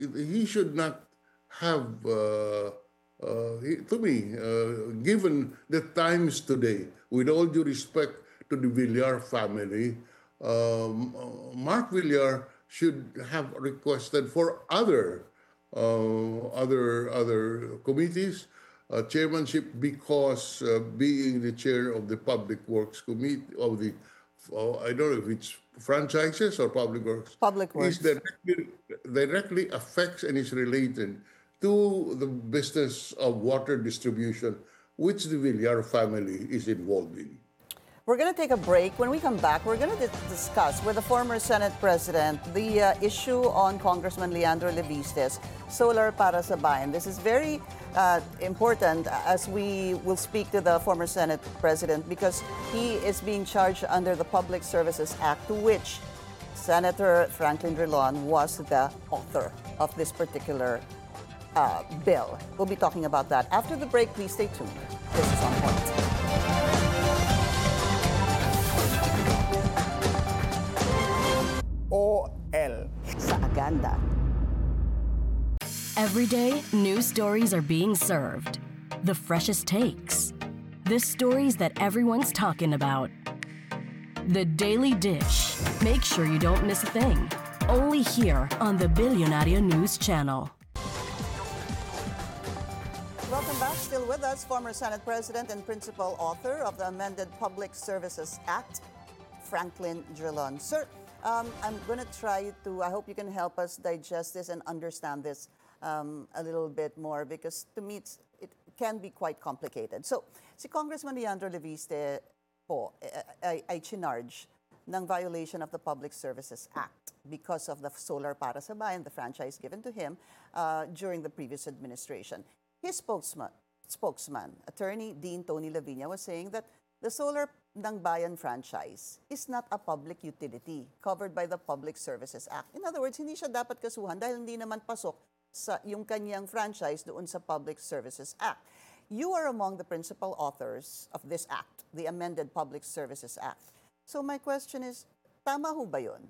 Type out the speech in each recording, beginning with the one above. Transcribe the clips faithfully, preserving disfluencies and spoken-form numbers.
he should not have, uh, uh, he- to me, uh, given the times today, with all due respect to the Villar family, um, uh, Mark Villar should have requested for other uh, other other committees uh, chairmanship, because uh, being the chair of the Public Works Committee of the, uh, I don't know if it's franchises or Public Works, Public is Works. directly directly affects and is related to the business of water distribution, which the Villar family is involved in. We're going to take a break. When we come back, we're going to discuss with the former Senate President the uh, issue on Congressman Leandro Levistes, solar para sa bayan. This is very uh, important as we will speak to the former Senate President because he is being charged under the Public Services Act, to which Senator Franklin Drilon was the author of this particular uh, bill. We'll be talking about that after the break. Please stay tuned. This is On Point. O L Sa agenda. Every day, new stories are being served. The freshest takes. The stories that everyone's talking about. The Daily Dish. Make sure you don't miss a thing. Only here on the Billionario News Channel. Welcome back. Still with us, former Senate President and principal author of the amended Public Services Act, Franklin Drilon. Sir, um, I'm going to try to, I hope you can help us digest this and understand this um, a little bit more, because to me it's, it can be quite complicated. So, si Congressman Leandro Leviste po ay, ay chinarge ng violation of the Public Services Act because of the solar para sa bayan, the franchise given to him uh, during the previous administration. His spokesman, spokesman, attorney Dean Tony Lavinia, was saying that the Solar ng Bayan franchise is not a public utility covered by the Public Services Act. In other words, hindi siya dapat kasuhan dahil hindi naman pasok sa yung kanyang franchise doon sa Public Services Act. You are among the principal authors of this act, the amended Public Services Act. So my question is, tama ho ba yun?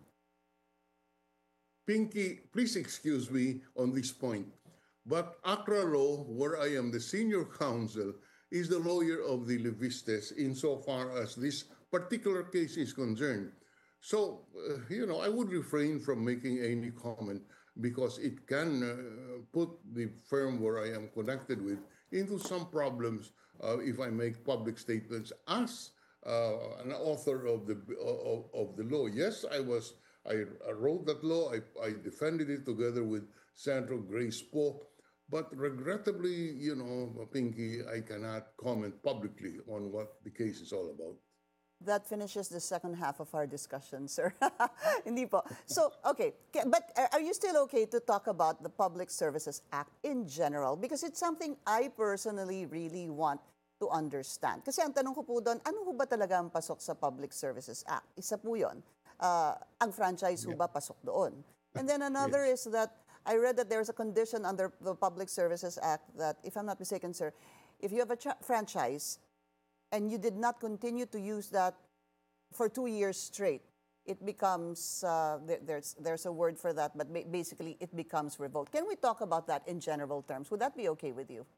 Pinky, please excuse me on this point, but ACRA law, where I am the senior counsel, is the lawyer of the Levistes insofar as this particular case is concerned. So, uh, you know, I would refrain from making any comment because it can uh, put the firm where I am connected with into some problems uh, if I make public statements as uh, an author of the of, of the law. Yes, I was. I, I wrote that law. I, I defended it together with Senator Grace Poe. But regrettably, you know, Pinky, I cannot comment publicly on what the case is all about. That finishes the second half of our discussion, sir. Hindi po. So, okay. K- But are are you still okay to talk about the Public Services Act in general? Because it's something I personally really want to understand. Kasi ang tanong ko po doon, ano ho ba talaga ang pasok sa Public Services Act? Isa po yun. Uh, ang franchise ho ba pasok doon? And then another Yes. is that I read that there's a condition under the Public Services Act that, if I'm not mistaken, sir, if you have a tra- franchise and you did not continue to use that for two years straight, it becomes, uh, there, there's, there's a word for that, but ba- basically it becomes revoked. Can we talk about that in general terms? Would that be okay with you?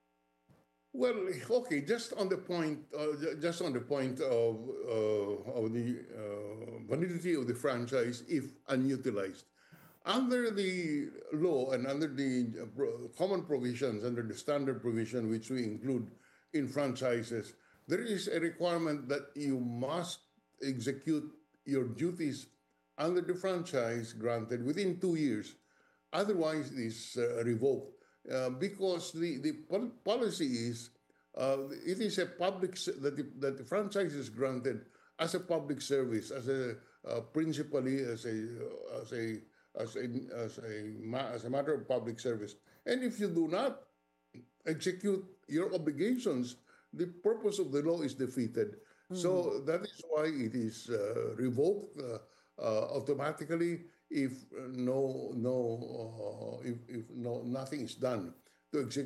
Well, okay, just on the point, uh, ju- just on the point of uh, of the uh, validity of the franchise if unutilized. Under the law and under the uh, pro- common provisions, under the standard provision which we include in franchises, there is a requirement that you must execute your duties under the franchise granted within two years. Otherwise, it is uh, revoked uh, because the, the pol- policy is uh, it is a public s- that the, that the franchise is granted as a public service, as a uh, principally as a uh, as a as a as a ma- as a matter of public service. And if you do not execute your obligations, the purpose of the law is defeated. So that is why it is uh, revoked uh, uh, automatically if uh, no no uh, if, if no nothing is done to execute